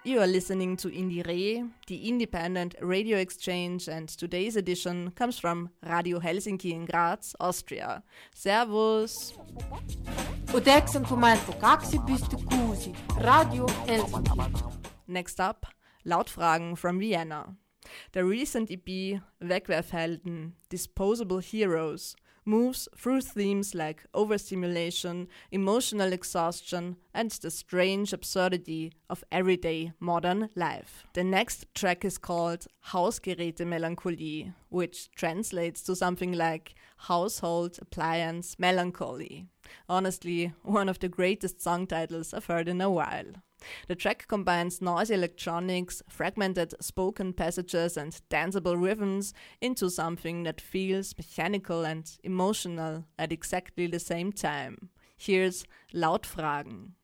You are listening to Indie Re, the independent radio exchange, and today's edition comes from Radio Helsinki in Graz, Austria. Servus! Radio Helsinki. Next up, Lautfragen from Vienna. The recent EP, Wegwerfhelden, Disposable Heroes, moves through themes like overstimulation, emotional exhaustion, and the strange absurdity of everyday modern life. The next track is called Hausgeräte-Melancholie, which translates to something like household appliance melancholy. Honestly, one of the greatest song titles I've heard in a while. The track combines noisy electronics, fragmented spoken passages and danceable rhythms into something that feels mechanical and emotional at exactly the same time. Here's Lautfragen.